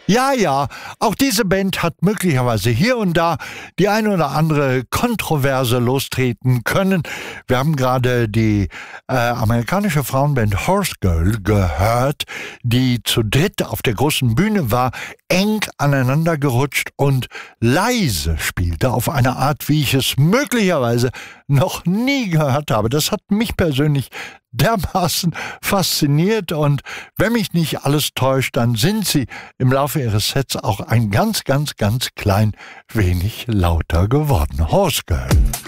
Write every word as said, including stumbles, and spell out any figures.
Ja, ja, auch diese Band hat möglicherweise hier und da die ein oder andere Kontroverse lostreten können. Wir haben gerade die äh, amerikanische Frauenband Horse Girl gehört, die zu dritt auf der großen Bühne war, eng aneinander gerutscht und leise spielte, auf eine Art, wie ich es möglicherweise noch nie gehört habe. Das hat mich persönlich dermaßen fasziniert, und wenn mich nicht alles täuscht, dann sind sie im Laufe ihres Sets auch ein ganz, ganz, ganz klein wenig lauter geworden. Horse Girl.